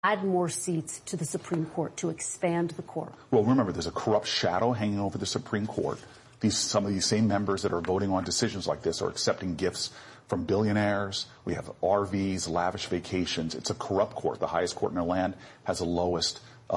add more seats to the Supreme Court to expand the court? Well, remember, there's a corrupt shadow hanging over the Supreme Court. Some of these same members that are voting on decisions like this are accepting gifts from billionaires. We have RVs, lavish vacations. It's a corrupt court. The highest court in our land has the lowest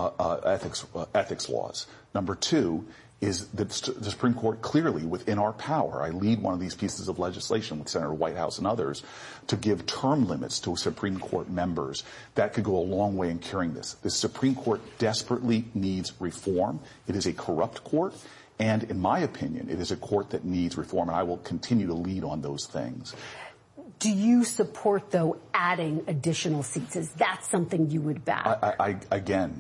ethics laws. Number two is that the Supreme Court clearly within our power. I lead one of these pieces of legislation with Senator Whitehouse and others to give term limits to Supreme Court members. That could go a long way in curing this. The Supreme Court desperately needs reform. It is a corrupt court. And in my opinion, it is a court that needs reform, and I will continue to lead on those things. Do you support, though, adding additional seats? Is that something you would back? Again,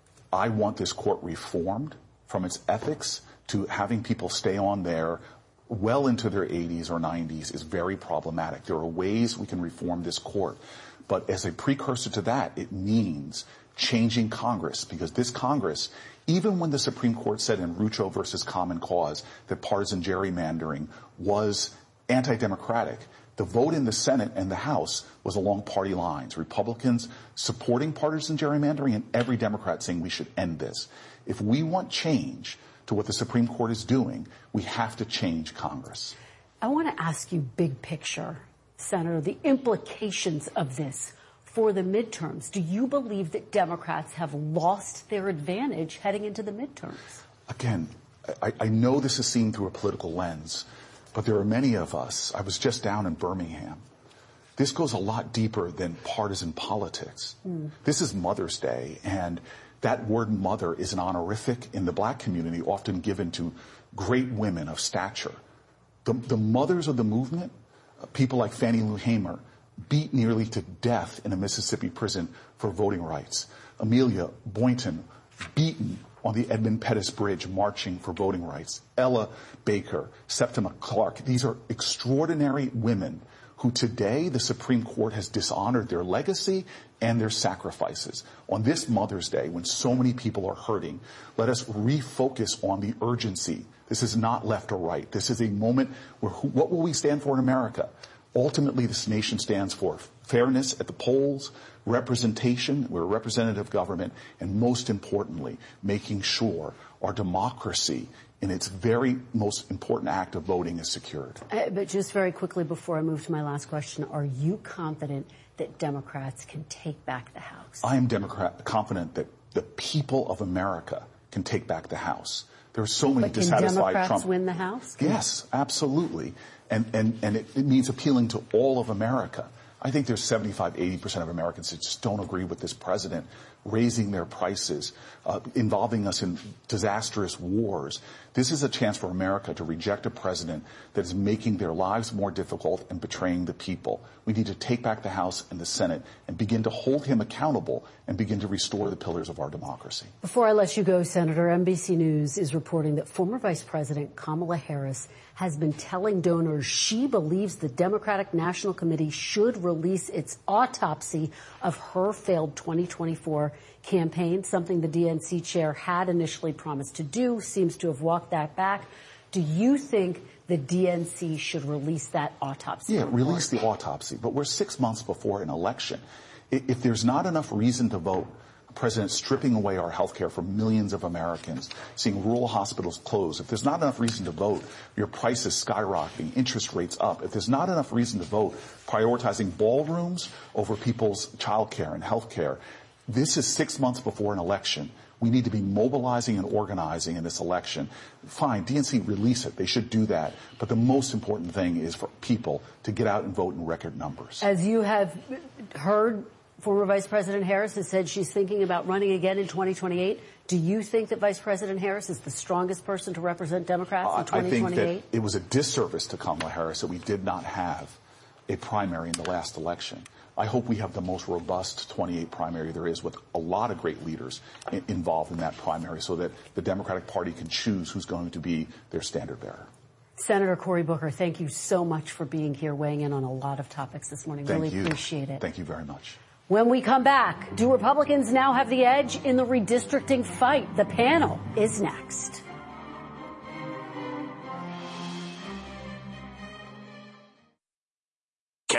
I want this court reformed from its ethics to having people stay on there well into their 80s or 90s is very problematic. There are ways we can reform this court. But as a precursor to that, it means changing Congress, because this Congress, even when the Supreme Court said in Rucho versus Common Cause that partisan gerrymandering was anti-democratic, the vote in the Senate and the House was along party lines. Republicans supporting partisan gerrymandering and every Democrat saying we should end this. If we want change to what the Supreme Court is doing, we have to change Congress. I want to ask you big picture, Senator, the implications of this for the midterms. Do you believe that Democrats have lost their advantage heading into the midterms? Again, I know this is seen through a political lens, but there are many of us. I was just down in Birmingham. This goes a lot deeper than partisan politics. This is Mother's Day, and that word mother is an honorific in the black community often given to great women of stature. The mothers of the movement, people like Fannie Lou Hamer, beat nearly to death in a Mississippi prison for voting rights. Amelia Boynton, beaten on the Edmund Pettus Bridge marching for voting rights. Ella Baker, Septima Clark. These are extraordinary women who today the Supreme Court has dishonored their legacy and their sacrifices. On this Mother's Day, when so many people are hurting, let us refocus on the urgency. This is not left or right. This is a moment where what will we stand for in America? Ultimately, this nation stands for fairness at the polls, representation, we're a representative government, and most importantly, making sure our democracy in its very most important act of voting is secured. But just very quickly before I move to my last question, are you confident that Democrats can take back the House? I am confident that the people of America can take back the House. There are so many dissatisfied Trump. Can Democrats win the House? Yes, absolutely. And it means appealing to all of America. I think there's 75, 80% of Americans that just don't agree with this president raising their prices, involving us in disastrous wars. This is a chance for America to reject a president that is making their lives more difficult and betraying the people. We need to take back the House and the Senate and begin to hold him accountable and begin to restore the pillars of our democracy. Before I let you go, Senator, NBC News is reporting that former Vice President Kamala Harris has been telling donors she believes the Democratic National Committee should release its autopsy of her failed 2024 campaign, something the DNC chair had initially promised to do, seems to have walked that back. Do you think the DNC should release that autopsy? Yeah, release the autopsy. But we're 6 months before an election. If there's not enough reason to vote, the president stripping away our health care for millions of Americans, seeing rural hospitals close. If there's not enough reason to vote, your prices skyrocketing, interest rates up. If there's not enough reason to vote, prioritizing ballrooms over people's child care and health care. This is 6 months before an election. We need to be mobilizing and organizing in this election. Fine, DNC, release it. They should do that. But the most important thing is for people to get out and vote in record numbers. As you have heard, former Vice President Harris has said she's thinking about running again in 2028. Do you think that Vice President Harris is the strongest person to represent Democrats in 2028? I think that it was a disservice to Kamala Harris that we did not have a primary in the last election. I hope we have the most robust 28 primary there is, with a lot of great leaders involved in that primary, so that the Democratic Party can choose who's going to be their standard bearer. Senator Cory Booker, thank you so much for being here, weighing in on a lot of topics this morning. Thank really you. Appreciate it. Thank you very much. When we come back, do Republicans now have the edge in the redistricting fight? The panel is next. Catch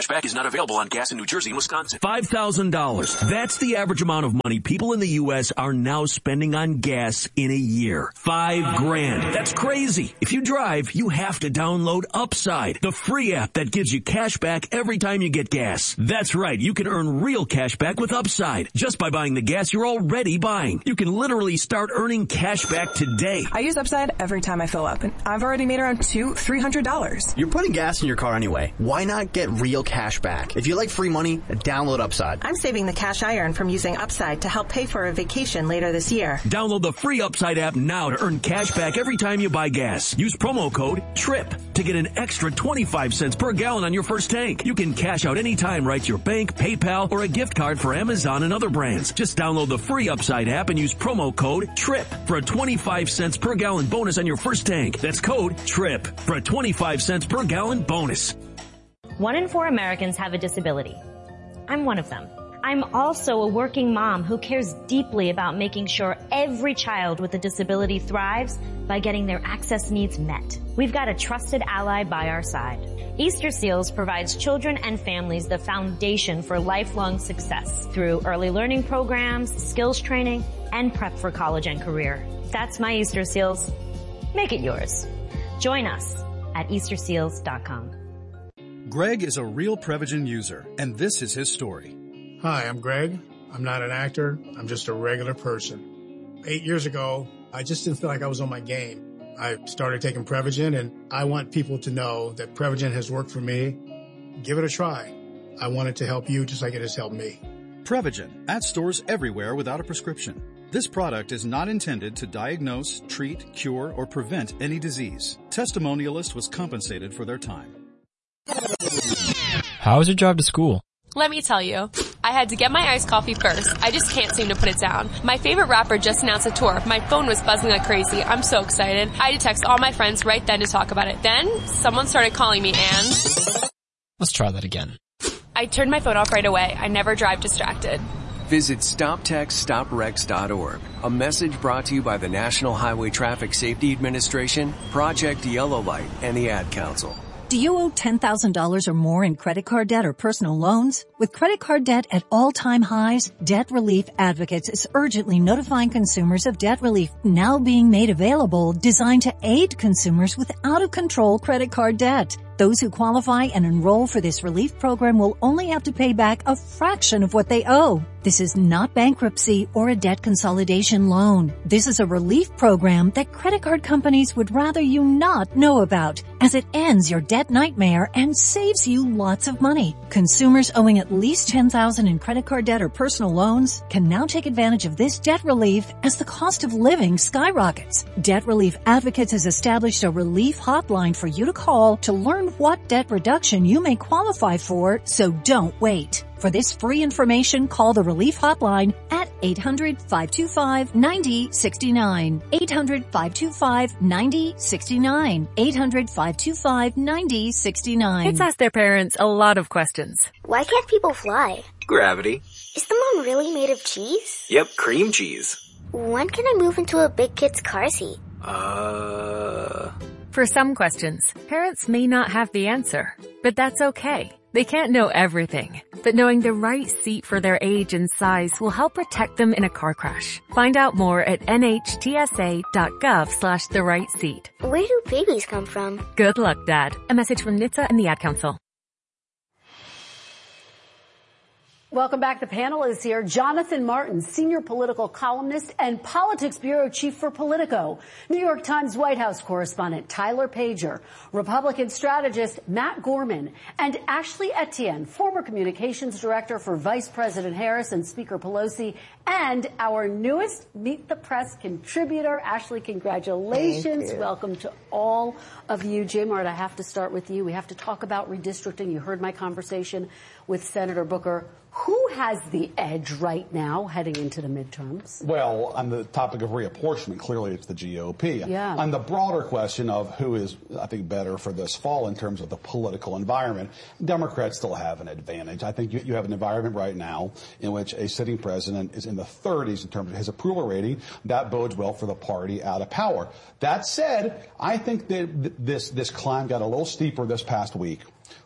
cash back is not available on gas in New Jersey and Wisconsin. $5,000. That's the average amount of money people in the U.S. are now spending on gas in a year. $5,000. That's crazy. If you drive, you have to download Upside, the free app that gives you cash back every time you get gas. That's right. You can earn real cash back with Upside just by buying the gas you're already buying. You can literally start earning cash back today. I use Upside every time I fill up, and I've already made around $300. You're putting gas in your car anyway. Why not get real cash back? If you like free money, download Upside. I'm saving the cash I earn from using Upside to help pay for a vacation later this year. Download the free Upside app now to earn cash back every time you buy gas. Use promo code TRIP to get an extra 25 cents per gallon on your first tank. You can cash out anytime right to your bank, PayPal, or a gift card for Amazon and other brands. Just download the free Upside app and use promo code TRIP for a 25 cents per gallon bonus on your first tank. That's code TRIP for a 25 cents per gallon bonus. 1 in 4 Americans have a disability. I'm one of them. I'm also a working mom who cares deeply about making sure every child with a disability thrives by getting their access needs met. We've got a trusted ally by our side. Easter Seals provides children and families the foundation for lifelong success through early learning programs, skills training, and prep for college and career. That's my Easter Seals. Make it yours. Join us at EasterSeals.com. Greg is a real Prevagen user, and this is his story. Hi, I'm Greg. I'm not an actor. I'm just a regular person. 8 years ago, I just didn't feel like I was on my game. I started taking Prevagen, and I want people to know that Prevagen has worked for me. Give it a try. I want it to help you just like it has helped me. Prevagen, at stores everywhere without a prescription. This product is not intended to diagnose, treat, cure, or prevent any disease. Testimonialist was compensated for their time. How was your drive to school? Let me tell you, I had to get my iced coffee first. I just can't seem to put it down. My favorite rapper just announced a tour. My phone was buzzing like crazy. I'm so excited. I had to text all my friends right then to talk about it. Then, someone started calling me and... Let's try that again. I turned my phone off right away. I never drive distracted. Visit StopTextStopWrecks.org. A message brought to you by the National Highway Traffic Safety Administration, Project Yellow Light, and the Ad Council. Do you owe $10,000 or more in credit card debt or personal loans? With credit card debt at all-time highs, Debt Relief Advocates is urgently notifying consumers of debt relief now being made available, designed to aid consumers with out-of-control credit card debt. Those who qualify and enroll for this relief program will only have to pay back a fraction of what they owe. This is not bankruptcy or a debt consolidation loan. This is a relief program that credit card companies would rather you not know about, as it ends your debt nightmare and saves you lots of money. Consumers owing at least $10,000 in credit card debt or personal loans can now take advantage of this debt relief as the cost of living skyrockets. Debt Relief Advocates has established a relief hotline for you to call to learn what debt reduction you may qualify for, so don't wait. For this free information, call the Relief Hotline at 800-525-9069. 800-525-9069. 800-525-9069. Kids ask their parents a lot of questions. Why can't people fly? Gravity. Is the moon really made of cheese? Yep, cream cheese. When can I move into a big kid's car seat? For some questions, parents may not have the answer, but that's okay. They can't know everything, but knowing the right seat for their age and size will help protect them in a car crash. Find out more at nhtsa.gov/the-right-seat. Where do babies come from? Good luck, Dad. A message from NHTSA and the Ad Council. Welcome back. The panel is here. Jonathan Martin, senior political columnist and politics bureau chief for Politico. New York Times White House correspondent Tyler Pager. Republican strategist Matt Gorman. And Ashley Etienne, former communications director for Vice President Harris and Speaker Pelosi. And our newest Meet the Press contributor. Ashley, congratulations. Welcome to all of you. J. Mart, I have to start with you. We have to talk about redistricting. You heard my conversation with Senator Booker. Who has the edge right now heading into the midterms? Well, on the topic of reapportionment, clearly it's the GOP. Yeah. On the broader question of who is, I think, better for this fall in terms of the political environment, Democrats still have an advantage. I think you have an environment right now in which a sitting president is in the 30s in terms of his approval rating. That bodes well for the party out of power. That said, I think that this climb got a little steeper this past week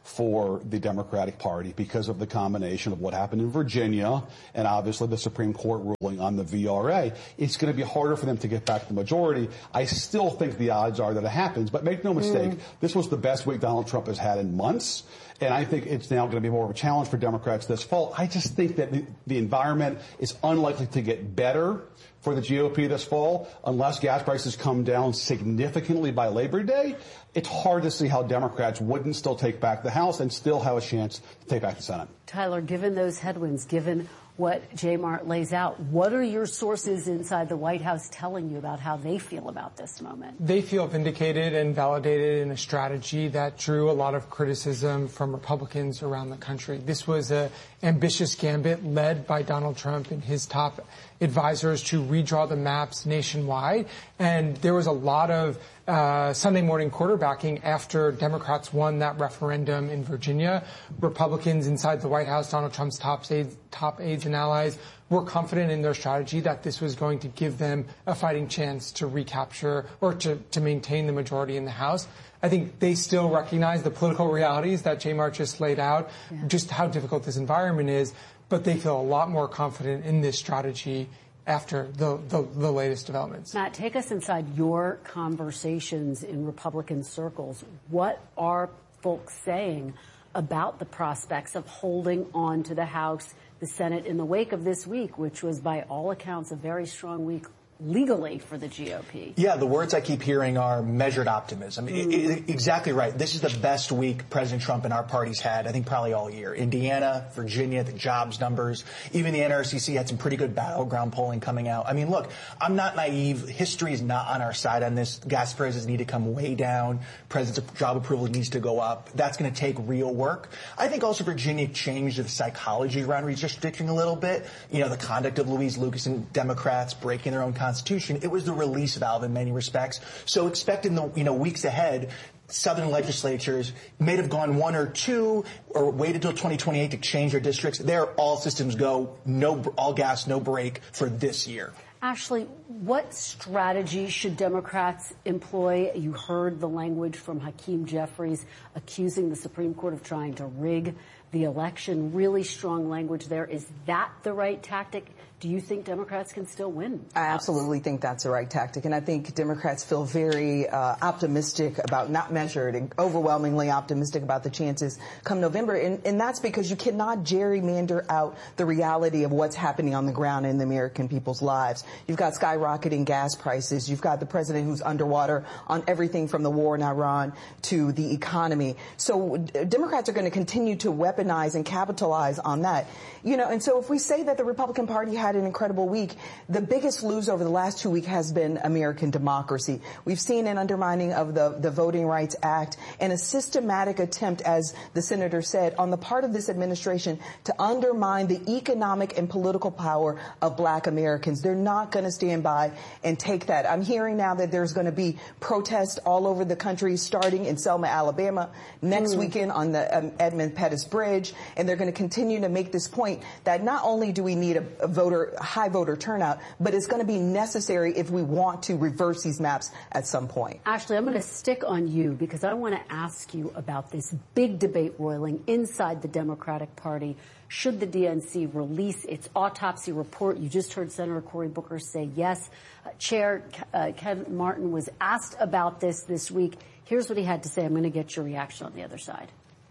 for the Democratic Party because of the combination of what happened in Virginia and obviously the Supreme Court ruling on the VRA. It's going to be harder for them to get back the majority. I still think the odds are that it happens, but make no mistake, this was the best week Donald Trump has had in months. And I think it's now going to be more of a challenge for Democrats this fall. I just think that the environment is unlikely to get better for the GOP this fall unless gas prices come down significantly by Labor Day. It's hard to see how Democrats wouldn't still take back the House and still have a chance to take back the Senate. Tyler, given those headwinds, given what J. Mart lays out, what are your sources inside the White House telling you about how they feel about this moment? They feel vindicated and validated in a strategy that drew a lot of criticism from Republicans around the country. This was an ambitious gambit led by Donald Trump and his top advisors to redraw the maps nationwide. And there was a lot of Sunday morning quarterbacking after Democrats won that referendum in Virginia. Republicans inside the White House, Donald Trump's top aides and allies, were confident in their strategy that this was going to give them a fighting chance to recapture or to maintain the majority in the House. I think they still recognize the political realities that J. Mart just laid out, just how difficult this environment is, but they feel a lot more confident in this strategy after the latest developments. Matt, take us inside your conversations in Republican circles. What are folks saying about the prospects of holding on to the House, the Senate in the wake of this week, which was by all accounts a very strong week legally for the GOP? Yeah, the words I keep hearing are measured optimism. Exactly right. This is the best week President Trump and our party's had, I think, probably all year. Indiana, Virginia, the jobs numbers, even the NRCC had some pretty good battleground polling coming out. I mean, look, I'm not naive. History is not on our side on this. Gas prices need to come way down. President's job approval needs to go up. That's going to take real work. I think also Virginia changed the psychology around redistricting a little bit. You know, the conduct of Louise Lucas and Democrats breaking their own Constitution. It was the release valve in many respects. So expect in the weeks ahead, Southern legislatures may have gone one or two or waited till 2028 to change their districts. There, all systems go, all gas, no brake for this year. Ashley, what strategy should Democrats employ? You heard the language from Hakeem Jeffries accusing the Supreme Court of trying to rig the election. Really strong language there. Is that the right tactic? Do you think Democrats can still win? I absolutely think that's the right tactic. And I think Democrats feel very optimistic about, not measured, and overwhelmingly optimistic about the chances come November. And that's because you cannot gerrymander out the reality of what's happening on the ground in the American people's lives. You've got skyrocketing gas prices. You've got the president who's underwater on everything from the war in Iran to the economy. So Democrats are going to continue to weaponize and capitalize on that. You know, and so if we say that the Republican Party had an incredible week, the biggest lose over the last 2 weeks has been American democracy. We've seen an undermining of the Voting Rights Act and a systematic attempt, as the senator said, on the part of this administration to undermine the economic and political power of black Americans. They're not going to stand by and take that. I'm hearing now that there's going to be protests all over the country, starting in Selma, Alabama, next weekend on the Edmund Pettus Bridge, and they're going to continue to make this point that not only do we need a high voter turnout, but it's going to be necessary if we want to reverse these maps at some point. Ashley, I'm going to stick on you because I want to ask you about this big debate roiling inside the Democratic Party. Should the DNC release its autopsy report? You just heard Senator Cory Booker say yes. Chair Ken Martin was asked about this week. Here's what he had to say. I'm going to get your reaction on the other side.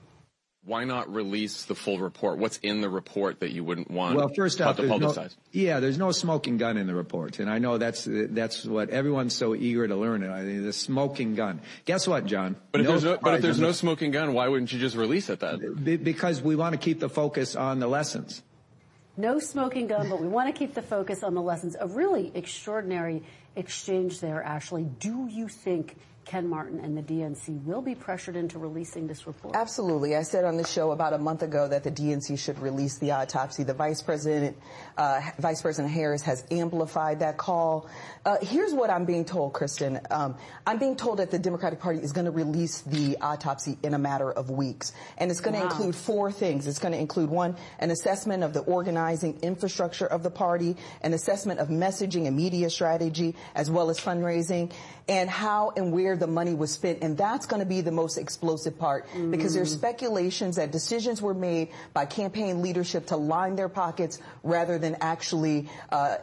Why not release the full report? What's in the report that you wouldn't want to publicize? There's no smoking gun in the report. And I know that's what everyone's so eager to learn. The smoking gun. Guess what, John? But if there's no smoking gun, why wouldn't you just release it then? Because we want to keep the focus on the lessons. No smoking gun, but we want to keep the focus on the lessons. A really extraordinary exchange there, Ashley. Do you think Ken Martin and the DNC will be pressured into releasing this report? Absolutely. I said on the show about a month ago that the DNC should release the autopsy. The Vice President Harris has amplified that call. Here's what I'm being told, Kristen. I'm being told that the Democratic Party is going to release the autopsy in a matter of weeks. And it's going to include 4 things. It's going to include, 1, an assessment of the organizing infrastructure of the party, an assessment of messaging and media strategy, as well as fundraising, and how and where where the money was spent. And that's going to be the most explosive part, because there's speculations that decisions were made by campaign leadership to line their pockets rather than actually